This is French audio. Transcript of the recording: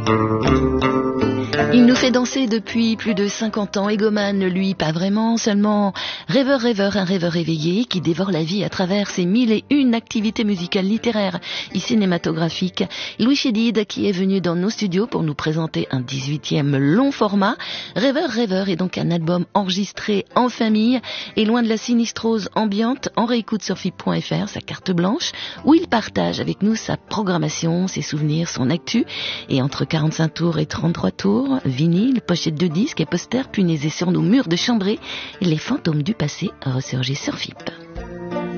Il nous fait danser depuis plus de 50 ans. Égomane, lui, pas vraiment, seulement rêveur, un rêveur éveillé qui dévore la vie à travers ses 1001 activités musicales, littéraires et cinématographiques. Louis Chédid, qui est venu dans nos studios pour nous présenter un 18e long format. Rêveur est donc un album enregistré en famille et loin de la sinistrose ambiante, en réécoute sur FIP.fr, sa carte blanche, où il partage avec nous sa programmation, ses souvenirs, son actu. Et entre 45 tours et 33 tours, vinyle, pochette de disques et posters punaisés sur nos murs de chambrée, les fantômes du passé ressurgissent sur FIP.